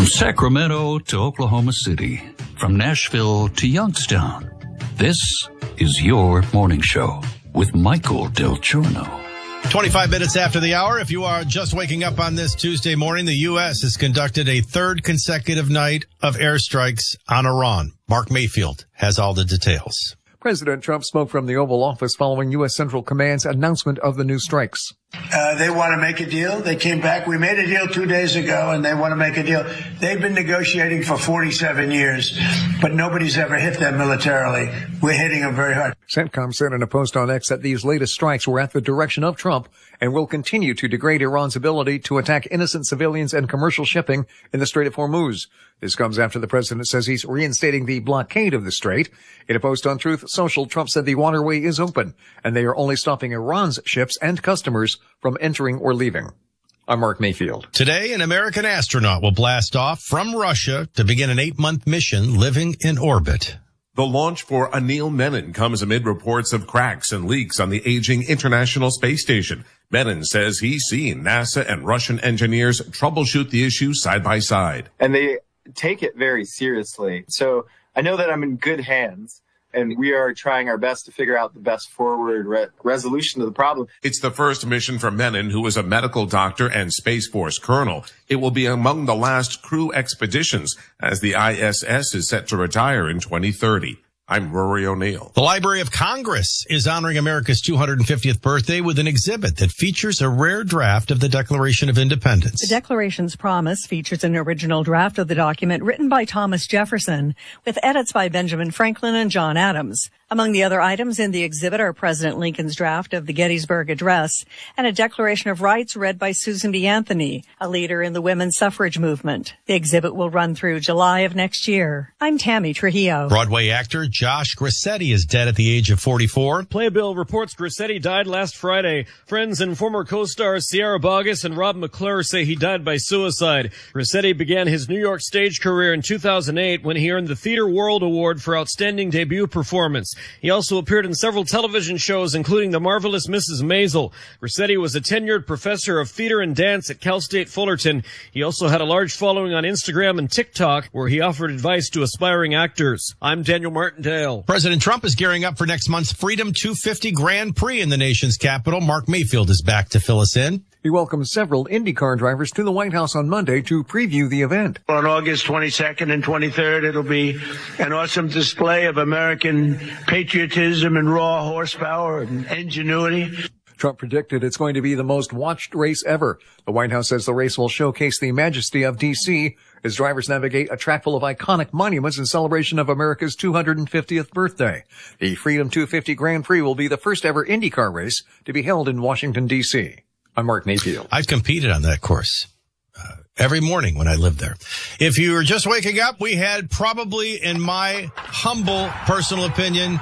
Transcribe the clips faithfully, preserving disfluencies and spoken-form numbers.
From Sacramento to Oklahoma City, from Nashville to Youngstown, this is your morning show with Michael Del Giorno. twenty-five minutes after the hour, if you are just waking up on this Tuesday morning, the U S has conducted a third consecutive night of airstrikes on Iran. Mark Mayfield has all the details. President Trump spoke from the Oval Office following U S. Central Command's announcement of the new strikes. Uh, they want to make a deal. They came back. We made a deal two days ago, and they want to make a deal. They've been negotiating for forty-seven years, but nobody's ever hit them militarily. We're hitting them very hard. CENTCOM said in a post on X that these latest strikes were at the direction of Trump and will continue to degrade Iran's ability to attack innocent civilians and commercial shipping in the Strait of Hormuz. This comes after the president says he's reinstating the blockade of the strait. In a post on Truth Social, Trump said the waterway is open and they are only stopping Iran's ships and customers from entering or leaving. I'm Mark Mayfield. Today, an American astronaut will blast off from Russia to begin an eight-month mission living in orbit. The launch for Anil Menon comes amid reports of cracks and leaks on the aging International Space Station. Menon says he's seen NASA and Russian engineers troubleshoot the issue side by side. And they take it very seriously. So I know that I'm in good hands, and we are trying our best to figure out the best forward re- resolution to the problem. It's the first mission for Menon, who is a medical doctor and Space Force colonel. It will be among the last crew expeditions, as the I S S is set to retire in twenty thirty. I'm Rory O'Neill. The Library of Congress is honoring America's two hundred fiftieth birthday with an exhibit that features a rare draft of the Declaration of Independence. The Declaration's promise features an original draft of the document written by Thomas Jefferson, with edits by Benjamin Franklin and John Adams. Among the other items in the exhibit are President Lincoln's draft of the Gettysburg Address and a Declaration of Rights read by Susan B. Anthony, a leader in the women's suffrage movement. The exhibit will run through July of next year. I'm Tammy Trujillo. Broadway actor Josh Grassetti is dead at the age of forty-four. Playbill reports Grassetti died last Friday. Friends and former co-stars Sierra Boggess and Rob McClure say he died by suicide. Grassetti began his New York stage career in two thousand eight when he earned the Theatre World Award for Outstanding Debut Performance. He also appeared in several television shows, including The Marvelous Missus Maisel. Grassetti was a tenured professor of theater and dance at Cal State Fullerton. He also had a large following on Instagram and TikTok, where he offered advice to aspiring actors. I'm Daniel Martindale. President Trump is gearing up for next month's Freedom two fifty Grand Prix in the nation's capital. Mark Mayfield is back to fill us in. He welcomes several IndyCar drivers to the White House on Monday to preview the event. On August twenty-second and twenty-third, it'll be an awesome display of American patriotism and raw horsepower and ingenuity. Trump predicted it's going to be the most watched race ever. The White House says the race will showcase the majesty of D C as drivers navigate a track full of iconic monuments in celebration of America's two hundred fiftieth birthday. The Freedom two fifty Grand Prix will be the first ever IndyCar race to be held in Washington, D C I'm Mark Mayfield. I've competed on that course uh, every morning when I lived there. If you were just waking up, we had probably, in my humble personal opinion,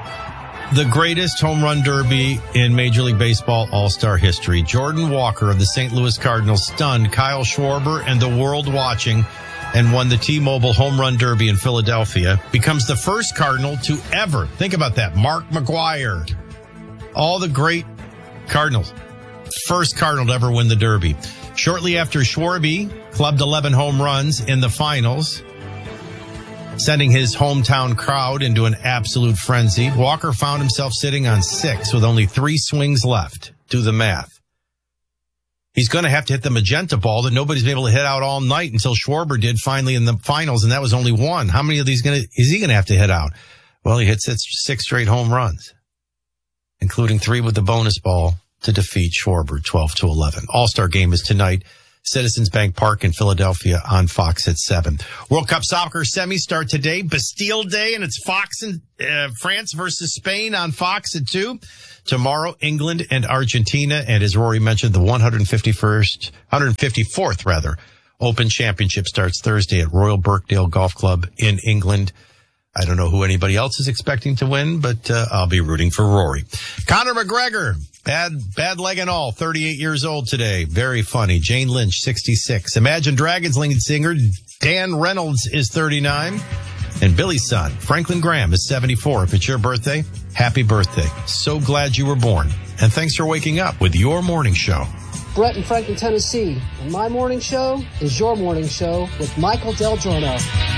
the greatest home run derby in Major League Baseball All-Star history. Jordan Walker of the Saint Louis Cardinals stunned Kyle Schwarber and the world watching and won the T-Mobile Home Run Derby in Philadelphia. Becomes the first Cardinal to ever, think about that, Mark McGwire, all the great Cardinals. First Cardinal to ever win the Derby. Shortly after Schwarber clubbed eleven home runs in the finals, sending his hometown crowd into an absolute frenzy, Walker found himself sitting on six with only three swings left. Do the math. He's going to have to hit the magenta ball that nobody's been able to hit out all night until Schwarber did finally in the finals, and that was only one. How many of these gonna, is he going to have to hit out? Well, he hit six, six straight home runs, including three with the bonus ball to defeat Schwarber twelve to eleven. All-Star game is tonight. Citizens Bank Park in Philadelphia on Fox at seven. World Cup soccer semis start today. Bastille Day, and it's Fox and uh, France versus Spain on Fox at two. Tomorrow, England and Argentina. And as Rory mentioned, the one hundred fifty-first, one hundred fifty-fourth rather, Open Championship starts Thursday at Royal Birkdale Golf Club in England. I don't know who anybody else is expecting to win, but uh, I'll be rooting for Rory. Conor McGregor, bad bad leg and all, thirty-eight years old today. Very funny. Jane Lynch, sixty-six. Imagine Dragons lead singer Dan Reynolds is thirty-nine. And Billy's son, Franklin Graham, is seventy-four. If it's your birthday, happy birthday. So glad you were born. And thanks for waking up with your morning show. Brett in Franklin, Tennessee, and my morning show is your morning show with Michael Del Giorno.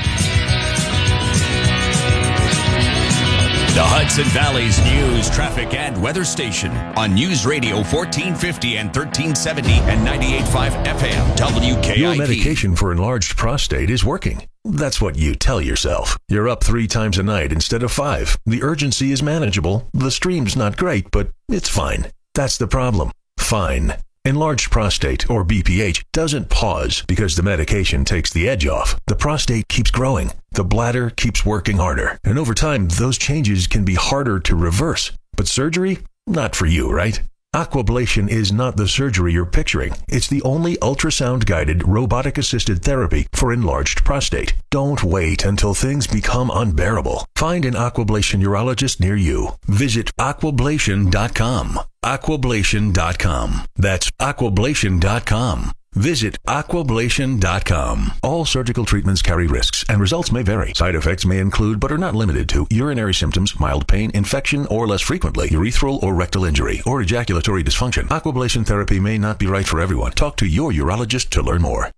The Hudson Valley's news, traffic, and weather station on News Radio fourteen fifty and thirteen seventy and ninety-eight point five F M W K I P. Your medication for enlarged prostate is working. That's what you tell yourself. You're up three times a night instead of five. The urgency is manageable. The stream's not great, but it's fine. That's the problem. Fine. Enlarged prostate, or B P H, doesn't pause because the medication takes the edge off. The prostate keeps growing. The bladder keeps working harder. And over time, those changes can be harder to reverse. But surgery? Not for you, right? Aquablation is not the surgery you're picturing. It's the only ultrasound-guided, robotic-assisted therapy for enlarged prostate. Don't wait until things become unbearable. Find an Aquablation urologist near you. Visit aquablation dot com. aquablation dot com. That's aquablation dot com. Visit aquablation dot com. All surgical treatments carry risks, and results may vary. Side effects may include, but are not limited to, urinary symptoms, mild pain, infection, or less frequently, urethral or rectal injury, or ejaculatory dysfunction. Aquablation therapy may not be right for everyone. Talk to your urologist to learn more.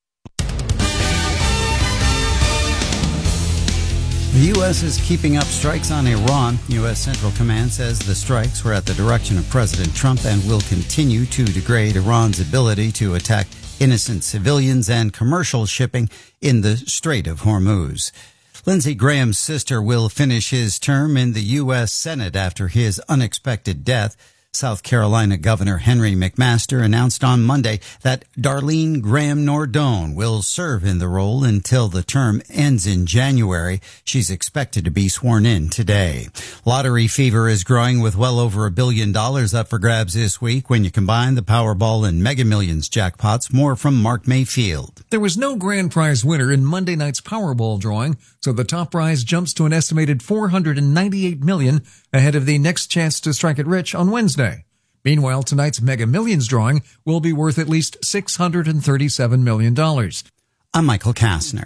The U S is keeping up strikes on Iran. U S Central Command says the strikes were at the direction of President Trump and will continue to degrade Iran's ability to attack innocent civilians and commercial shipping in the Strait of Hormuz. Lindsey Graham's sister will finish his term in the U S Senate after his unexpected death. South Carolina Governor Henry McMaster announced on Monday that Darlene Graham Nordone will serve in the role until the term ends in January. She's expected to be sworn in today. Lottery fever is growing with well over a billion dollars up for grabs this week when you combine the Powerball and Mega Millions jackpots. More from Mark Mayfield. There was no grand prize winner in Monday night's Powerball drawing, so the top prize jumps to an estimated four hundred ninety-eight million dollars ahead of the next chance to strike it rich on Wednesday. Meanwhile, tonight's Mega Millions drawing will be worth at least six hundred thirty-seven million dollars. I'm Michael Kastner.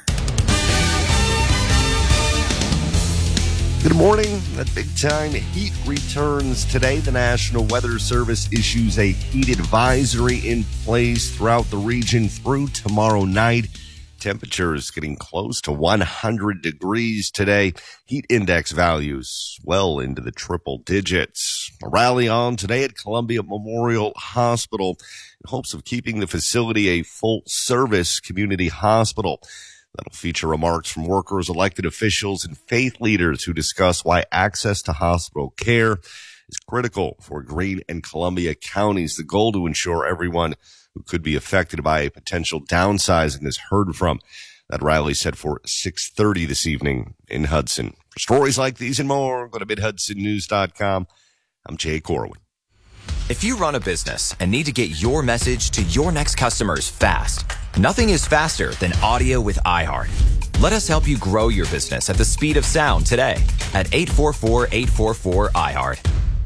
Good morning. That big-time heat returns today. The National Weather Service issues a heat advisory in place throughout the region through tomorrow night. Temperatures getting close to one hundred degrees today. Heat index values well into the triple digits. A rally on today at Columbia Memorial Hospital in hopes of keeping the facility a full-service community hospital. That'll feature remarks from workers, elected officials, and faith leaders who discuss why access to hospital care is critical for Greene and Columbia counties. The goal to ensure everyone who could be affected by a potential downsizing is heard from. That rally set for six thirty this evening in Hudson. For stories like these and more, go to mid hudson news dot com. I'm Jay Corwin. If you run a business and need to get your message to your next customers fast, nothing is faster than audio with iHeart. Let us help you grow your business at the speed of sound today at eight four four, eight four four, iHeart.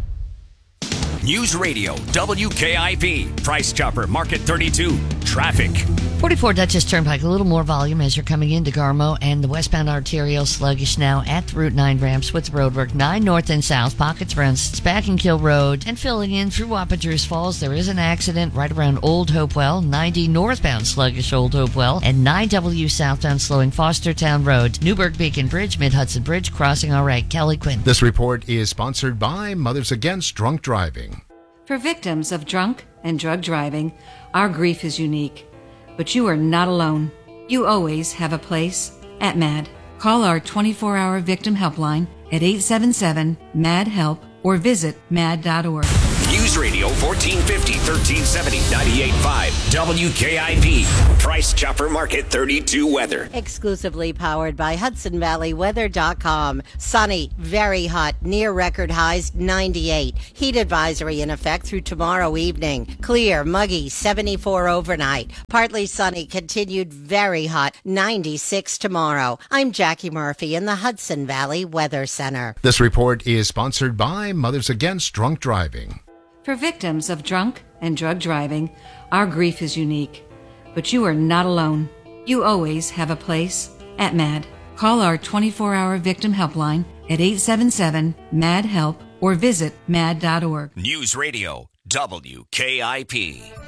News Radio W K I P. Price Chopper Market thirty-two. Traffic. forty-four Dutchess Turnpike, a little more volume as you're coming into Garmo, and the westbound arterial sluggish now at Route nine ramps with roadwork. nine north and south, pockets around Spackenkill Road, and filling in through Wapageers Falls. There is an accident right around Old Hopewell, ninety northbound sluggish Old Hopewell, and nine W southbound slowing Fostertown Road. Newburgh Beacon Bridge, Mid-Hudson Bridge, crossing all right. Kelly Quinn. This report is sponsored by Mothers Against Drunk Driving. For victims of drunk and drug driving, our grief is unique. But you are not alone. You always have a place at MAD. Call our twenty-four hour victim helpline at eight seven seven, M A D, HELP or visit mad dot org. News Radio fourteen fifty, thirteen seventy, ninety-eight point five W K I P. Price Chopper Market thirty-two weather. Exclusively powered by Hudson Valley Weather dot com. Sunny, very hot, near record highs ninety-eight. Heat advisory in effect through tomorrow evening. Clear, muggy, seventy-four overnight. Partly sunny, continued very hot, ninety-six tomorrow. I'm Jackie Murphy in the Hudson Valley Weather Center. This report is sponsored by Mothers Against Drunk Driving. For victims of drunk and drug driving, our grief is unique. But you are not alone. You always have a place at MAD. Call our twenty-four hour victim helpline at eight seven seven, M A D, HELP or visit mad dot org. News Radio W K I P.